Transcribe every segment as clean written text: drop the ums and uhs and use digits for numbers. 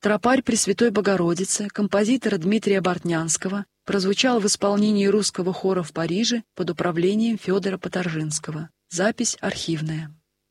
Тропарь Пресвятой Богородицы композитора Дмитрия Бортнянского прозвучал в исполнении русского хора в Париже под управлением Федора Поторжинского. Запись архивная.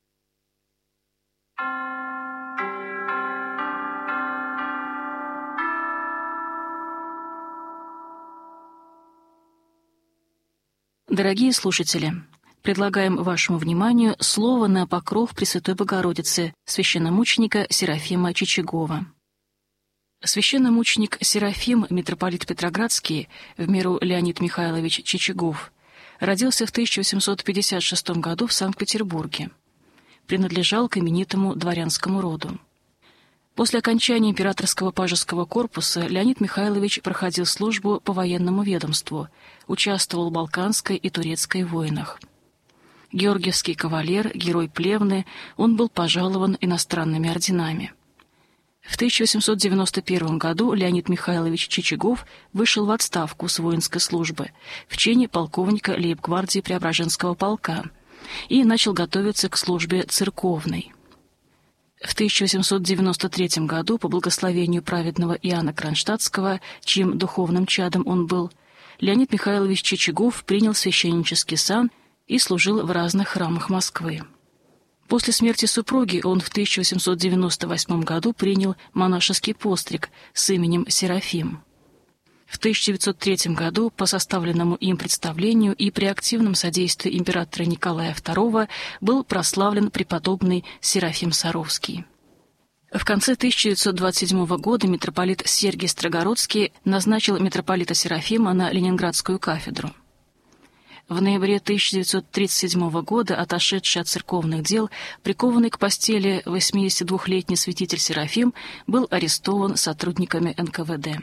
Дорогие слушатели, предлагаем вашему вниманию слово на покров Пресвятой Богородицы священномученика Серафима Чичагова. Священномученик Серафим, митрополит Петроградский, в меру Леонид Михайлович Чичагов, родился в 1856 году в Санкт-Петербурге. Принадлежал к именитому дворянскому роду. После окончания императорского пажеского корпуса Леонид Михайлович проходил службу по военному ведомству, участвовал в Балканской и Турецкой войнах. Георгиевский кавалер, герой Плевны, он был пожалован иностранными орденами. В 1891 году Леонид Михайлович Чичагов вышел в отставку с воинской службы в чине полковника лейб-гвардии Преображенского полка и начал готовиться к службе церковной. В 1893 году, по благословению праведного Иоанна Кронштадтского, чьим духовным чадом он был, Леонид Михайлович Чичагов принял священнический сан и служил в разных храмах Москвы. После смерти супруги он в 1898 году принял монашеский постриг с именем Серафим. В 1903 году по составленному им представлению и при активном содействии императора Николая II был прославлен преподобный Серафим Саровский. В конце 1927 года митрополит Сергий Строгородский назначил митрополита Серафима на Ленинградскую кафедру. В ноябре 1937 года, отошедший от церковных дел, прикованный к постели 82-летний святитель Серафим был арестован сотрудниками НКВД.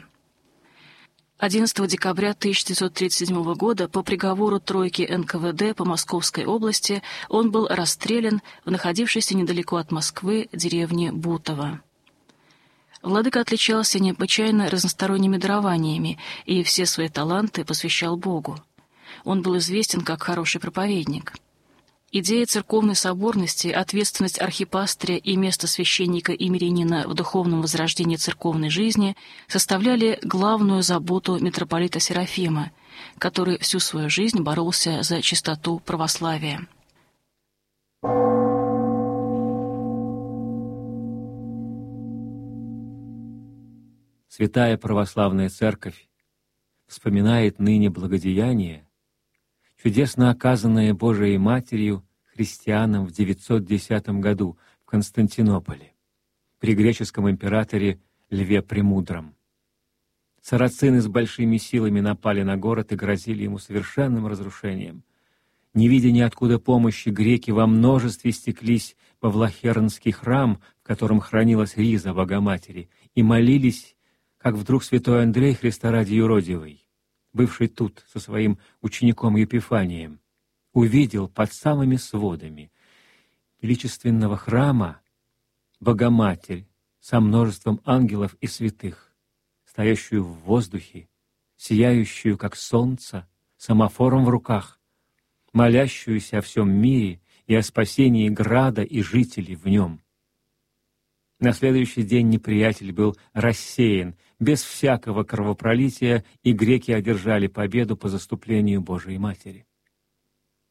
11 декабря 1937 года по приговору тройки НКВД по Московской области он был расстрелян в находившейся недалеко от Москвы деревне Бутово. Владыка отличался необычайно разносторонними дарованиями и все свои таланты посвящал Богу. Он был известен как хороший проповедник. Идея церковной соборности, ответственность архипастыря и место священника и мирянина в духовном возрождении церковной жизни составляли главную заботу митрополита Серафима, который всю свою жизнь боролся за чистоту православия. Святая Православная Церковь вспоминает ныне благодеяние, чудесно оказанное Божией Матерью христианам в 910 году в Константинополе при греческом императоре Льве Премудром. Сарацины с большими силами напали на город и грозили ему совершенным разрушением. Не видя ниоткуда помощи, греки во множестве стеклись во Влахернский храм, в котором хранилась риза Богоматери, и молились, как вдруг святой Андрей Христа ради юродивый, бывший тут со своим учеником Епифанием, увидел под самыми сводами величественного храма Богоматерь со множеством ангелов и святых, стоящую в воздухе, сияющую, как солнце, самофором в руках, молящуюся о всем мире и о спасении града и жителей в нем. На следующий день неприятель был рассеян, без всякого кровопролития, и греки одержали победу по заступлению Божией Матери.